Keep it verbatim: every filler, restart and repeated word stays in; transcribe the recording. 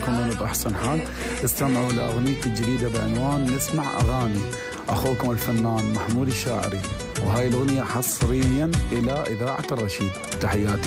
تكونون بأحسن حال. استمعوا لأغنيتي الجديدة بعنوان نسمع أغاني، أخوكم الفنان محمود الشاعري، وهاي الأغنية حصريا إلى إذاعة الرشيد. تحياتي.